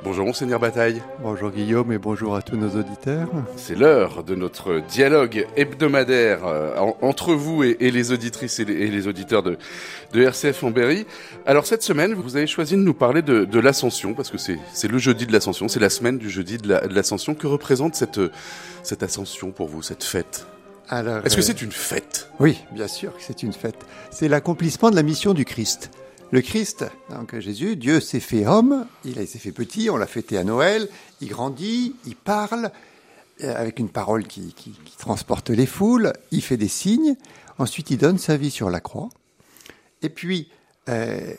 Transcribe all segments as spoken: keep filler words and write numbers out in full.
Bonjour Monseigneur Bataille. Bonjour Guillaume et bonjour à tous nos auditeurs. C'est l'heure de notre dialogue hebdomadaire euh, en, entre vous et, et les auditrices et les, et les auditeurs de, de R C F en Berry. Alors cette semaine, vous avez choisi de nous parler de, de l'Ascension, parce que c'est, c'est le jeudi de l'Ascension, c'est la semaine du jeudi de, la, de l'Ascension. Que représente cette, cette Ascension pour vous, cette fête ? Alors, Est-ce que euh... c'est une fête ? Oui, bien sûr que c'est une fête. C'est l'accomplissement de la mission du Christ. Le Christ, donc Jésus, Dieu s'est fait homme, il s'est fait petit, on l'a fêté à Noël, il grandit, il parle, avec une parole qui, qui, qui transporte les foules, il fait des signes, ensuite il donne sa vie sur la croix, et puis, euh,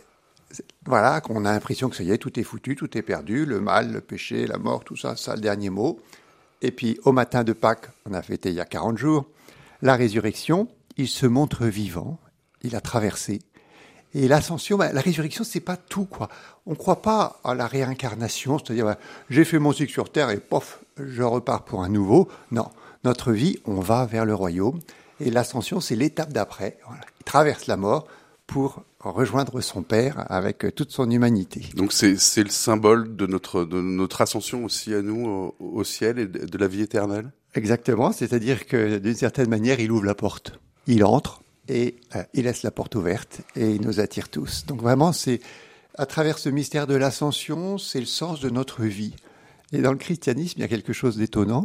voilà, on a l'impression que ça y est, tout est foutu, tout est perdu, le mal, le péché, la mort, tout ça, ça le dernier mot. Et puis, au matin de Pâques, on a fêté il y a quarante jours, la résurrection, il se montre vivant, il a traversé. Et l'ascension, bah, la résurrection, c'est pas tout, quoi. On croit pas à la réincarnation, c'est-à-dire, bah, j'ai fait mon cycle sur Terre et pof, je repars pour un nouveau. Non, notre vie, on va vers le royaume. Et l'ascension, c'est l'étape d'après. Voilà. Il traverse la mort pour rejoindre son Père avec toute son humanité. Donc c'est, c'est le symbole de notre, de notre ascension aussi à nous au, au ciel et de, de la vie éternelle ? Exactement, c'est-à-dire que d'une certaine manière, il ouvre la porte. Il entre. Et euh, il laisse la porte ouverte et il nous attire tous. Donc vraiment, c'est à travers ce mystère de l'ascension, c'est le sens de notre vie. Et dans le christianisme, il y a quelque chose d'étonnant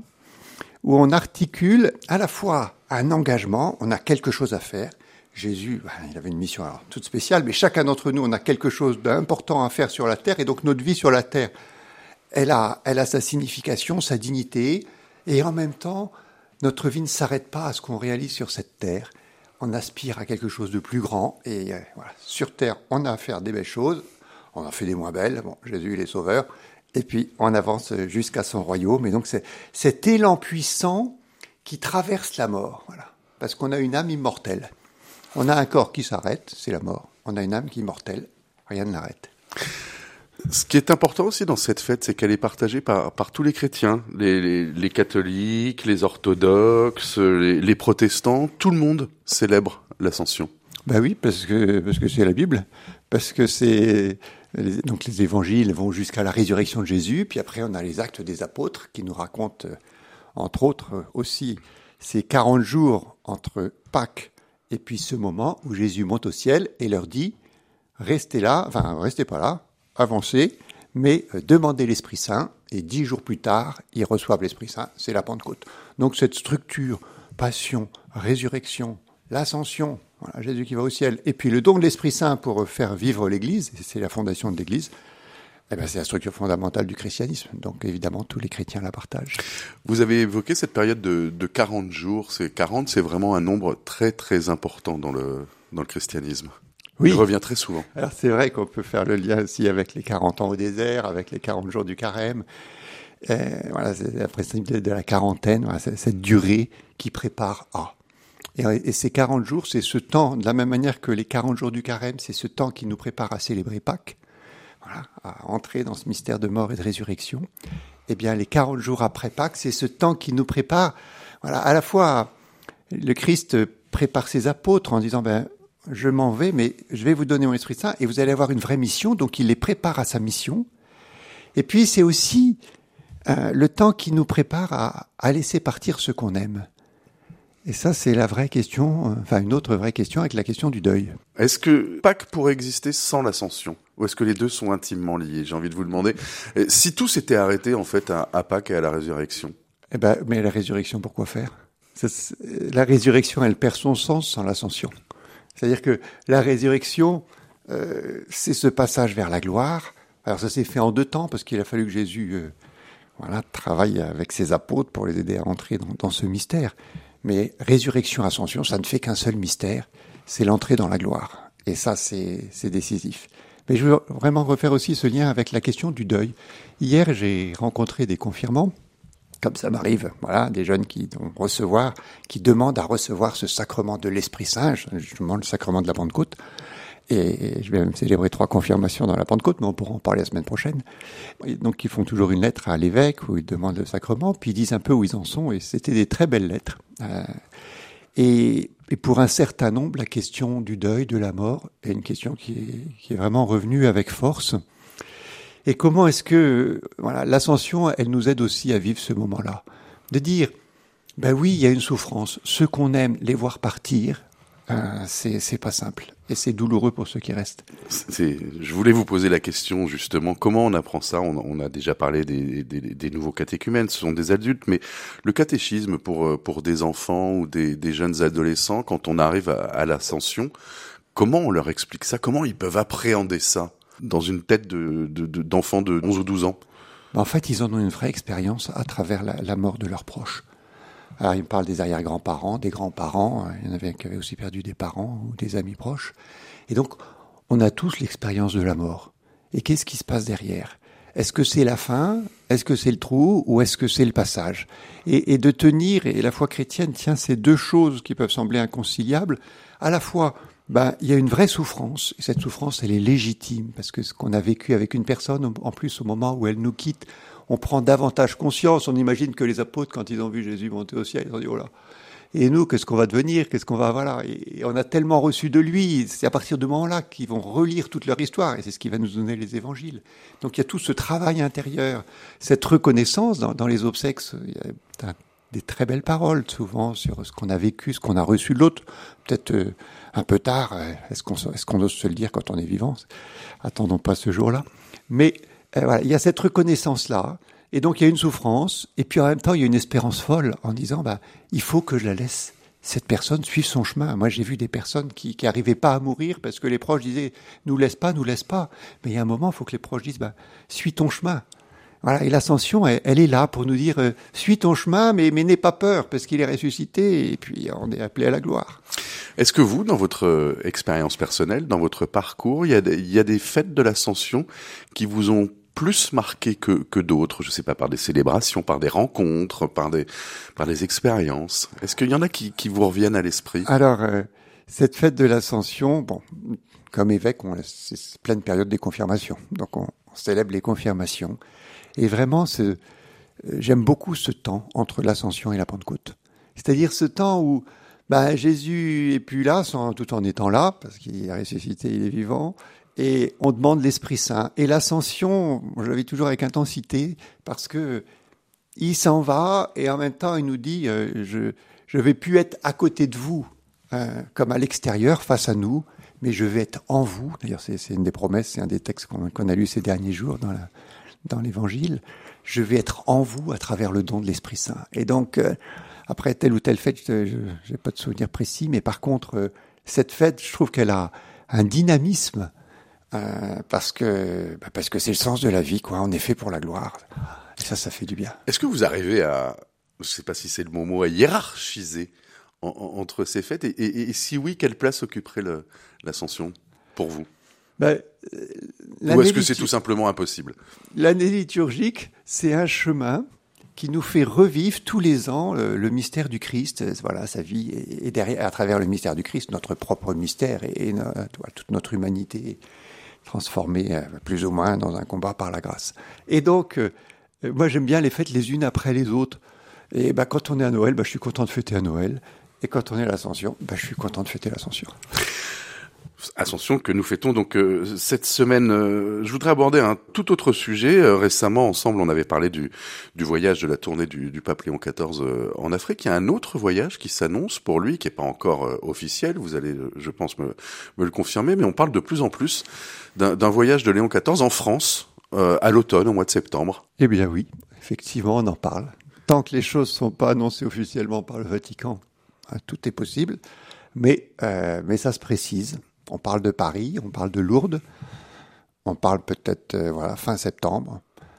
où on articule à la fois un engagement, on a quelque chose à faire. Jésus, ben, il avait une mission alors, toute spéciale, mais chacun d'entre nous, on a quelque chose d'important à faire sur la terre. Et donc notre vie sur la terre, elle a, elle a sa signification, sa dignité. Et en même temps, notre vie ne s'arrête pas à ce qu'on réalise sur cette terre. On aspire à quelque chose de plus grand et euh, voilà. Sur terre, on a à faire des belles choses, on a fait des moins belles, bon, Jésus il est sauveur, et puis on avance jusqu'à son royaume. Et donc c'est cet élan puissant qui traverse la mort, voilà. Parce qu'on a une âme immortelle. On a un corps qui s'arrête, c'est la mort. On a une âme qui est immortelle, rien ne l'arrête. Ce qui est important aussi dans cette fête, c'est qu'elle est partagée par, par tous les chrétiens, les, les, les catholiques, les orthodoxes, les, les protestants, tout le monde célèbre l'Ascension. Ben oui, parce que, parce que c'est la Bible, parce que c'est, les, donc les évangiles vont jusqu'à la résurrection de Jésus, puis après on a les actes des apôtres qui nous racontent, entre autres aussi, ces quarante jours entre Pâques et puis ce moment où Jésus monte au ciel et leur dit, restez là, enfin restez pas là, avancez, mais euh, demandez l'Esprit Saint, et dix jours plus tard, ils reçoivent l'Esprit Saint, c'est la Pentecôte. Donc cette structure, passion, résurrection, l'ascension, voilà, Jésus qui va au ciel, et puis le don de l'Esprit Saint pour faire vivre l'Église, et c'est la fondation de l'Église, eh ben c'est la structure fondamentale du christianisme, donc évidemment tous les chrétiens la partagent. Vous avez évoqué cette période de, de quarante jours, c'est quarante, c'est vraiment un nombre très très important dans le, dans le christianisme. Oui. Il revient très souvent. Alors c'est vrai qu'on peut faire le lien aussi avec les quarante ans au désert, avec les quarante jours du carême. Et voilà, c'est le principe de, de la quarantaine, voilà, c'est cette durée qui prépare à. Et, et ces quarante jours, c'est ce temps, de la même manière que les quarante jours du carême, c'est ce temps qui nous prépare à célébrer Pâques, voilà, à entrer dans ce mystère de mort et de résurrection. Eh bien, les quarante jours après Pâques, c'est ce temps qui nous prépare, voilà, à la fois, le Christ prépare ses apôtres en disant, ben, je m'en vais, mais je vais vous donner mon Esprit Saint et vous allez avoir une vraie mission. Donc, il les prépare à sa mission. Et puis, c'est aussi euh, le temps qui nous prépare à, à laisser partir ce qu'on aime. Et ça, c'est la vraie question, euh, enfin, une autre vraie question avec la question du deuil. Est-ce que Pâques pourrait exister sans l'Ascension ? Ou est-ce que les deux sont intimement liés ? J'ai envie de vous demander. Et si tout s'était arrêté, en fait, à, à Pâques et à la résurrection ? Eh ben, mais la résurrection, pourquoi faire ? ça, La résurrection, elle perd son sens sans l'Ascension. C'est-à-dire que la résurrection, euh, c'est ce passage vers la gloire. Alors ça s'est fait en deux temps, parce qu'il a fallu que Jésus euh, voilà, travaille avec ses apôtres pour les aider à entrer dans, dans ce mystère. Mais résurrection, ascension, ça ne fait qu'un seul mystère, c'est l'entrée dans la gloire. Et ça, c'est, c'est décisif. Mais je veux vraiment refaire aussi ce lien avec la question du deuil. Hier, j'ai rencontré des confirmants, comme ça m'arrive, voilà, des jeunes qui vont recevoir, qui demandent à recevoir ce sacrement de l'Esprit Saint, justement le sacrement de la Pentecôte. Et je vais même célébrer trois confirmations dans la Pentecôte, mais on pourra en parler la semaine prochaine. Et donc ils font toujours une lettre à l'évêque où ils demandent le sacrement, puis ils disent un peu où ils en sont, et c'était des très belles lettres. Euh, et, et pour un certain nombre, la question du deuil, de la mort, est une question qui est, qui est vraiment revenue avec force. Et comment est-ce que voilà, l'ascension, elle nous aide aussi à vivre ce moment-là, de dire, ben oui, il y a une souffrance. Ceux qu'on aime, les voir partir, euh, c'est c'est pas simple et c'est douloureux pour ceux qui restent. C'est, je voulais vous poser la question justement, comment on apprend ça? On, on a déjà parlé des, des, des nouveaux catéchumènes, ce sont des adultes, mais le catéchisme pour pour des enfants ou des, des jeunes adolescents, quand on arrive à, à l'ascension, comment on leur explique ça? Comment ils peuvent appréhender ça dans une tête de, de, de d'enfants de onze ou douze ans? En fait, ils en ont une vraie expérience à travers la, la mort de leurs proches. Alors, ils me parlent des arrière-grands-parents, des grands-parents. Il y en avait qui avaient aussi perdu des parents ou des amis proches. Et donc, on a tous l'expérience de la mort. Et qu'est-ce qui se passe derrière? Est-ce que c'est la fin? Est-ce que c'est le trou? Ou est-ce que c'est le passage? et, et de tenir, et la foi chrétienne tient ces deux choses qui peuvent sembler inconciliables, à la fois, ben, il y a une vraie souffrance. Et cette souffrance, elle est légitime, parce que ce qu'on a vécu avec une personne, en plus, au moment où elle nous quitte, on prend davantage conscience. On imagine que les apôtres, quand ils ont vu Jésus monter au ciel, ils ont dit, oh là, et nous, qu'est-ce qu'on va devenir? Qu'est-ce qu'on va, voilà. Et on a tellement reçu de lui. C'est à partir de ce moment-là qu'ils vont relire toute leur histoire. Et c'est ce qui va nous donner les évangiles. Donc il y a tout ce travail intérieur, cette reconnaissance dans, dans les obsèques. Il y a des très belles paroles, souvent, sur ce qu'on a vécu, ce qu'on a reçu de l'autre. Peut-être euh, un peu tard. Est-ce qu'on, est-ce qu'on ose se le dire quand on est vivant? Attendons pas ce jour-là. Mais, Euh, voilà, il y a cette reconnaissance-là, et donc il y a une souffrance, et puis en même temps il y a une espérance folle en disant bah il faut que je la laisse, cette personne, suive son chemin. Moi j'ai vu des personnes qui qui arrivaient pas à mourir parce que les proches disaient nous laisse pas, nous laisse pas. Mais il y a un moment, il faut que les proches disent bah suis ton chemin. Voilà, et l'ascension, elle, elle est là pour nous dire euh, suis ton chemin, mais mais n'aie pas peur parce qu'il est ressuscité, et puis on est appelé à la gloire. Est-ce que vous, dans votre euh, expérience personnelle, dans votre parcours, il y a des, il y a des fêtes de l'ascension qui vous ont plus marqué que, que d'autres, je sais pas, par des célébrations, par des rencontres, par des, par des expériences? Est-ce qu'il y en a qui, qui vous reviennent à l'esprit? Alors, euh, cette fête de l'Ascension, bon, comme évêque, on, c'est pleine période des confirmations. Donc, on, on célèbre les confirmations. Et vraiment, ce, euh, j'aime beaucoup ce temps entre l'Ascension et la Pentecôte. C'est-à-dire ce temps où bah, Jésus est plus là, sans, tout en étant là, parce qu'il est ressuscité, il est vivant. Et on demande l'Esprit Saint. Et l'ascension, je la vis toujours avec intensité, parce que il s'en va, et en même temps, il nous dit, euh, je je vais plus être à côté de vous, euh, comme à l'extérieur, face à nous, mais je vais être en vous. D'ailleurs, c'est, c'est une des promesses, c'est un des textes qu'on, qu'on a lu ces derniers jours dans, la, dans l'Évangile. Je vais être en vous à travers le don de l'Esprit Saint. Et donc, euh, après telle ou telle fête, je n'ai pas de souvenir précis, mais par contre, euh, cette fête, je trouve qu'elle a un dynamisme, Euh, parce que bah parce que c'est le sens de la vie, quoi. On est fait pour la gloire. Et ça, ça fait du bien. Est-ce que vous arrivez à, je sais pas si c'est le bon mot, à hiérarchiser en, en, entre ces fêtes, et, et, et si oui, quelle place occuperait le, l'Ascension pour vous? Bah, euh, Ou est-ce que c'est tout simplement impossible? L'année liturgique, c'est un chemin qui nous fait revivre tous les ans le, le mystère du Christ, voilà, sa vie, et, et derrière, à travers le mystère du Christ, notre propre mystère et, et no, toute notre humanité transformée euh, plus ou moins dans un combat par la grâce. Et donc, euh, moi j'aime bien les fêtes les unes après les autres. Et bah, quand on est à Noël, bah, je suis content de fêter à Noël. Et quand on est à l'Ascension, bah, je suis content de fêter l'Ascension. Ascension que nous fêtons donc euh, cette semaine. Euh, je voudrais aborder un tout autre sujet. Euh, récemment, ensemble, on avait parlé du, du voyage de la tournée du, du pape Léon quatorze euh, en Afrique. Il y a un autre voyage qui s'annonce pour lui, qui est pas encore euh, officiel. Vous allez, euh, je pense, me, me le confirmer. Mais on parle de plus en plus d'un, d'un voyage de Léon quatorze en France euh, à l'automne, au mois de septembre. Eh bien oui, effectivement, on en parle. Tant que les choses sont pas annoncées officiellement par le Vatican, hein, tout est possible. Mais euh, mais ça se précise. On parle de Paris, on parle de Lourdes, on parle peut-être euh, voilà fin septembre.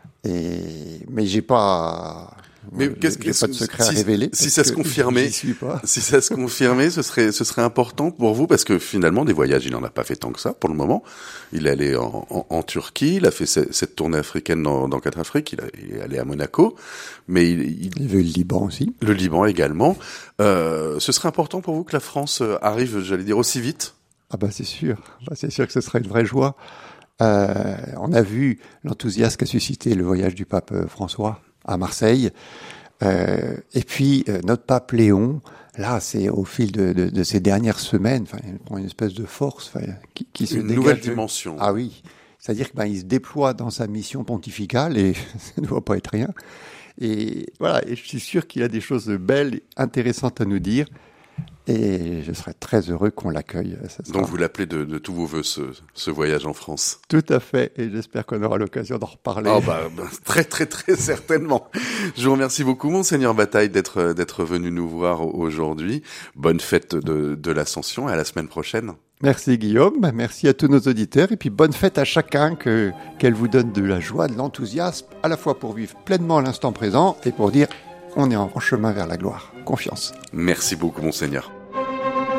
Et mais j'ai pas, mais j'ai, qu'est-ce j'ai que, pas de secret si, à révéler. Si ça se confirmait, si ça se confirmait, ce serait ce serait important pour vous, parce que finalement des voyages, il n'en a pas fait tant que ça pour le moment. Il est allé en, en, en Turquie, il a fait cette, cette tournée africaine dans, dans quatre Afriques, il, a, il est allé à Monaco, mais il, il, il veut le Liban aussi. Le Liban également. Euh, ce serait important pour vous que la France arrive, j'allais dire, aussi vite? Ah bah c'est sûr, bah, c'est sûr que ce serait une vraie joie. Euh, on a vu l'enthousiasme qu'a suscité le voyage du pape François à Marseille. Euh, et puis euh, notre pape Léon, là, c'est au fil de, de, de ces dernières semaines, enfin, il prend une espèce de force, enfin, qui, qui se une dégage. Nouvelle dimension. Ah oui, C'est-à-dire qu'il ben, se déploie dans sa mission pontificale et ça ne doit pas être rien. Et voilà, et je suis sûr qu'il a des choses belles, intéressantes à nous dire. Et je serais très heureux qu'on l'accueille. Ça sera... Donc vous l'appelez de, de tous vos voeux, ce, ce voyage en France. Tout à fait, et j'espère qu'on aura l'occasion d'en reparler. Oh bah, bah, très très très certainement. Je vous remercie beaucoup, Monseigneur Bataille, d'être d'être venu nous voir aujourd'hui. Bonne fête de, de l'Ascension et à la semaine prochaine. Merci Guillaume, merci à tous nos auditeurs, et puis bonne fête à chacun, que, qu'elle vous donne de la joie, de l'enthousiasme, à la fois pour vivre pleinement l'instant présent et pour dire on est en chemin vers la gloire. Confiance. Merci beaucoup, Monseigneur.